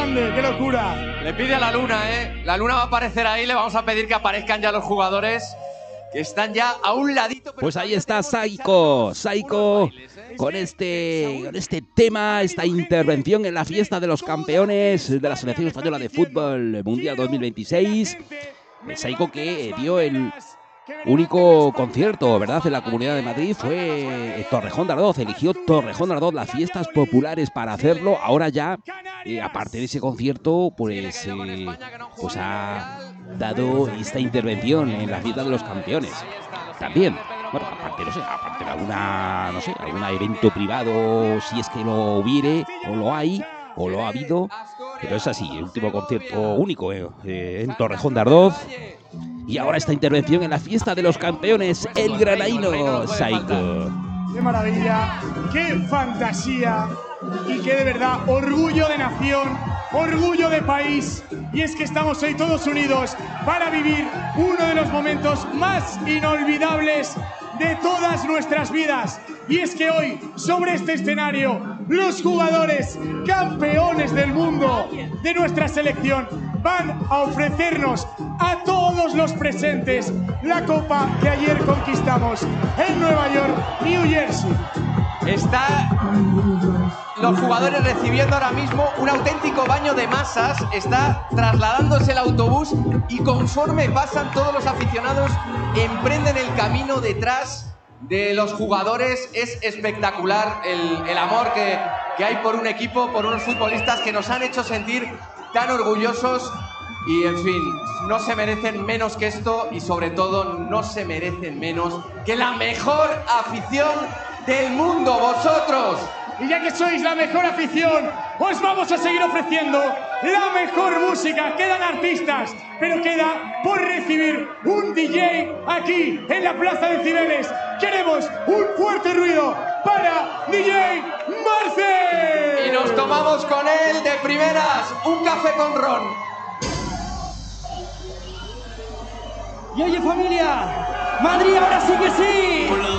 grande, qué locura. Le pide a la luna, ¿eh? La luna va a aparecer ahí, le vamos a pedir que aparezcan ya los jugadores que están ya a un ladito. Pues ahí está Saiko con este tema, esta intervención en la fiesta de los campeones de la selección española de fútbol mundial 2026. Saiko que dio el único concierto, ¿verdad?, en la Comunidad de Madrid, fue Torrejón de Ardoz. Eligió Torrejón de Ardoz, las fiestas populares, para hacerlo. Ahora ya, aparte de ese concierto, pues ha dado esta intervención en la fiesta de los campeones. También, bueno, aparte de algún evento privado, si es que lo hubiere, o lo hay, o lo ha habido. Pero es así, el último concierto único en Torrejón de Ardoz. Y ahora esta intervención en la fiesta de los campeones, el granaíno Saiko. ¡Qué maravilla! ¡Qué fantasía! Y qué de verdad orgullo de nación, orgullo de país. Y es que estamos hoy todos unidos para vivir uno de los momentos más inolvidables de todas nuestras vidas. Y es que hoy, sobre este escenario, los jugadores campeones del mundo de nuestra selección van a ofrecernos a todos los presentes la copa que ayer conquistamos en Nueva York, New Jersey. Están los jugadores recibiendo ahora mismo un auténtico baño de masas. Está trasladándose el autobús y conforme pasan todos los aficionados emprenden el camino detrás de los jugadores. Es espectacular el amor que hay por un equipo, por unos futbolistas que nos han hecho sentir tan orgullosos. Y en fin, no se merecen menos que esto y sobre todo no se merecen menos que la mejor afición del mundo, vosotros. Y ya que sois la mejor afición, os vamos a seguir ofreciendo la mejor música. Quedan artistas, pero queda por recibir un DJ aquí en la Plaza de Cibeles. Queremos un fuerte ruido para DJ Marce. Y nos tomamos con él de primeras un café con ron. Y oye familia, Madrid ahora sí que sí.